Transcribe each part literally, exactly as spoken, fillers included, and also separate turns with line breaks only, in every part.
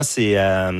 c'est,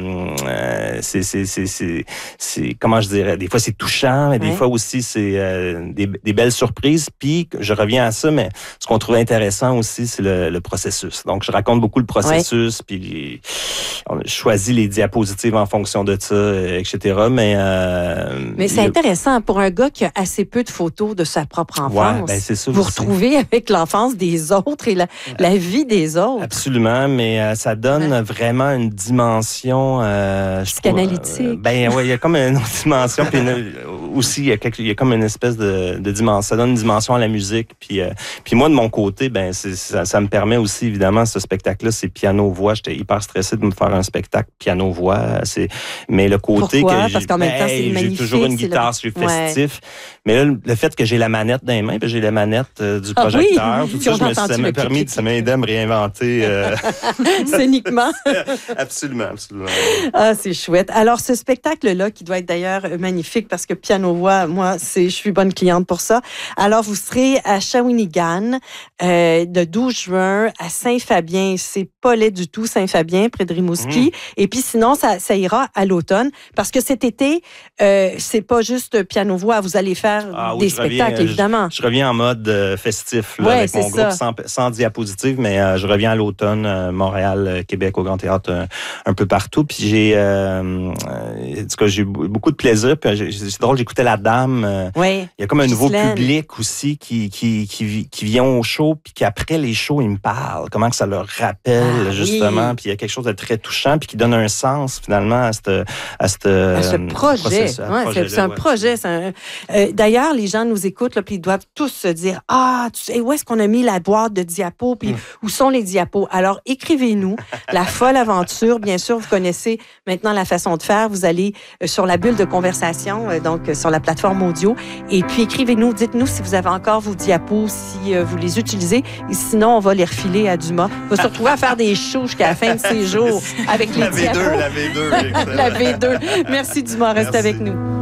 euh, c'est, c'est, c'est, c'est, c'est, comment je dirais, des fois c'est touchant, mais des ouais. fois aussi c'est euh, des, des belles surprises. Puis je reviens à ça, mais ce qu'on trouve intéressant aussi, c'est le, le processus. Donc je raconte beaucoup le processus, ouais. puis on choisit les diapositives en fonction de ça, et cetera. Mais euh,
mais c'est intéressant pour un gars qui a assez peu de photos de sa propre enfance.
Ouais, ben c'est ça.
Vous retrouvez avec l'enfance des autres et la, la vie des autres.
Absolument, mais euh, ça donne ouais. vraiment une dimension euh,
psychanalytique. Euh,
ben ouais, il y a comme une autre dimension, puis une, aussi il y, a quelque, il y a comme une espèce de, de dimension. Ça donne une dimension à la musique, puis euh, puis moi de mon côté, ben c'est, ça, ça me permet aussi évidemment ce spectacle-là, c'est piano-voix. J'étais hyper stressé de me faire un spectacle piano-voix. C'est mais le côté
Pourquoi?
que
parce qu'en même temps c'est
hey,
magnifique.
J'ai toujours une guitare, je suis festif. Ouais. Mais là, le fait que j'ai la manette dans les mains, ben, j'ai la manette euh, du projecteur.
Ah oui?
Tout ça, je me, ça m'a permis, ça m'a aidé à me réinventer. Euh...
Scéniquement.
Absolument, absolument.
Ah, c'est chouette. Alors, ce spectacle-là, qui doit être d'ailleurs magnifique parce que piano-voix, moi, c'est, je suis bonne cliente pour ça. Alors, vous serez à Shawinigan euh, le douze juin, à Saint-Fabien. C'est pas laid du tout, Saint-Fabien, près de Rimouski. Mmh. Et puis, sinon, ça, ça ira à l'automne parce que cet été, euh, c'est pas juste piano-voix. Vous allez faire
ah,
des
oui,
spectacles,
reviens,
évidemment.
Je, je reviens en mode euh, festif là,
ouais,
avec mon
ça.
groupe sans, sans diapositive, mais euh, je reviens à l'automne, euh, Montréal, euh, Québec, au Grand Théâtre, euh, un peu partout. Puis j'ai, euh, euh, en tout cas, j'ai eu beaucoup de plaisir. Puis j'ai, c'est drôle, j'écoutais La Dame. Euh,
oui,
il y a comme un nouveau
Ghislaine.
public aussi qui, qui, qui, qui vient au show, puis qu'après les shows, ils me parlent. Comment que ça leur rappelle, ah, justement. Oui. Puis il y a quelque chose de très touchant, puis qui donne un sens, finalement, à, cette, à, cette,
à ce projet. À ouais, projet c'est, c'est un ouais. projet. C'est un... Euh, d'ailleurs, les gens nous écoutent, là, puis ils doivent tous se dire, ah, tu sais, où est-ce qu'on a mis la boîte de diapos, puis mm. où sont les diapos? Alors, écrivez-nous La Folle Aventure. Bien sûr, vous connaissez maintenant la façon de faire. Vous allez euh, sur la bulle de conversation, euh, donc euh, sur la plateforme audio, et puis écrivez-nous, dites-nous si vous avez encore vos diapos, si euh, vous les utilisez, et sinon, on va les refiler à Dumas. On va se retrouver à faire des shows jusqu'à la fin de ces jours avec les
la
diapos.
V deux, la V deux.
La V deux. Merci Dumas, reste
Merci.
avec nous.